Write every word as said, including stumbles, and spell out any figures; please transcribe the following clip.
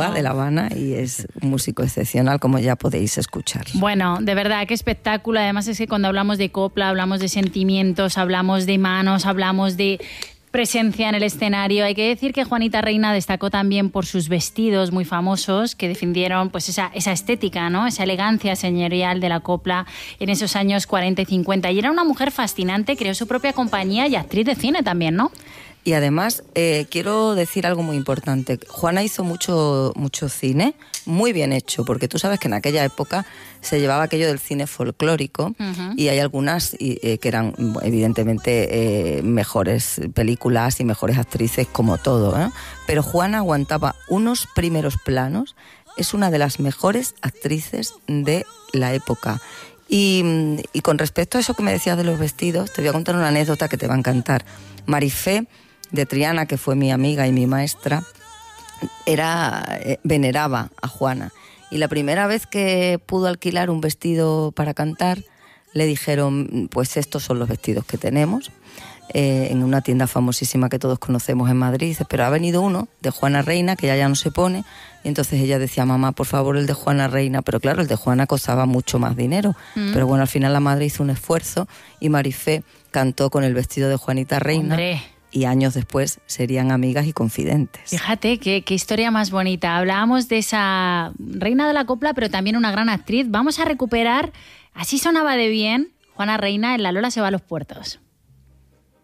Habana, de La Habana, y es un músico excepcional, como ya podéis escuchar. Bueno, de verdad, qué espectáculo. Además es que cuando hablamos de copla, hablamos de sentimientos, hablamos de manos, hablamos de presencia en el escenario. Hay que decir que Juanita Reina destacó también por sus vestidos muy famosos que defendieron pues esa, esa estética, ¿no? Esa elegancia señorial de la copla en esos años cuarenta y cincuenta. Y era una mujer fascinante, creó su propia compañía y actriz de cine también, ¿no? Y además, eh, quiero decir algo muy importante. Juana hizo mucho, mucho cine, muy bien hecho, porque tú sabes que en aquella época se llevaba aquello del cine folclórico, uh-huh. y hay algunas eh, que eran evidentemente eh, mejores películas y mejores actrices como todo, ¿eh? Pero Juana aguantaba unos primeros planos, es una de las mejores actrices de la época. Y, y con respecto a eso que me decías de los vestidos, te voy a contar una anécdota que te va a encantar. Marifé de Triana, que fue mi amiga y mi maestra, era eh, veneraba a Juana. Y la primera vez que pudo alquilar un vestido para cantar, le dijeron, pues estos son los vestidos que tenemos, eh, en una tienda famosísima que todos conocemos en Madrid. Dice, pero ha venido uno de Juana Reina, que ya ya no se pone. Y entonces ella decía, mamá, por favor, el de Juana Reina. Pero claro, el de Juana costaba mucho más dinero. Mm. Pero bueno, al final la madre hizo un esfuerzo y Marifé cantó con el vestido de Juanita Reina. ¡Hombre! Y años después serían amigas y confidentes. Fíjate, qué, qué historia más bonita. Hablábamos de esa reina de la copla, pero también una gran actriz. Vamos a recuperar, así sonaba de bien, Juana Reina en La Lola se va a los puertos.